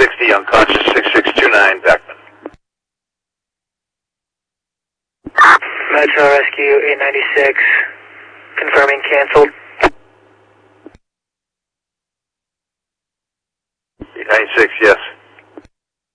860, unconscious 6629, Beckman. Metro Rescue 896, confirming canceled. 896, yes.